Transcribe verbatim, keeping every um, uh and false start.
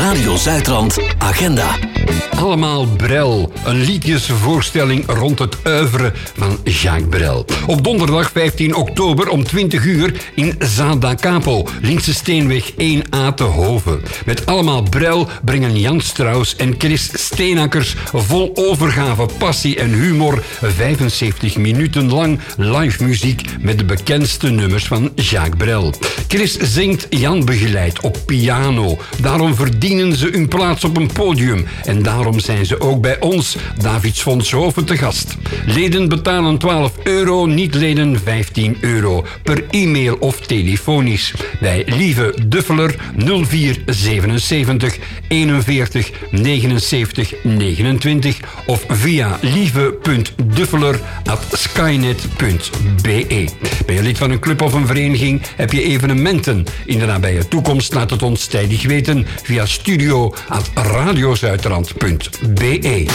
Radio Zuidrand Agenda. Allemaal Brel, een liedjesvoorstelling rond het oeuvre van Jacques Brel. Op donderdag vijftien oktober om twintig uur in Zaada Capo, Linkse Steenweg één A te Hoven. Met Allemaal Brel brengen Jan Strauss en Chris Steenakkers vol overgave, passie en humor vijfenzeventig minuten lang live muziek met de bekendste nummers van Jacques Brel. Chris zingt, Jan begeleidt op piano. Daarom verdienen ze hun plaats op een podium. En daarom zijn ze ook bij ons, Davids Fondshoven, te gast. Leden betalen twaalf euro, niet-leden vijftien euro. Per e-mail of telefonisch. Bij Lieve Duffeler nul vier zevenenzeventig eenenveertig negenenzeventig negenentwintig of via lieve punt duffeler apenstaartje skynet punt be. Ben je lid van een club of een vereniging? Heb je evenementen in de nabije toekomst? Laat het ons tijdig weten via studio apenstaartje radiozuidrand punt be.